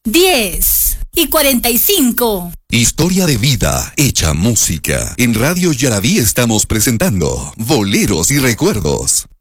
10:45. Historia de vida hecha música. En Radio Yaraví estamos presentando Boleros y Recuerdos.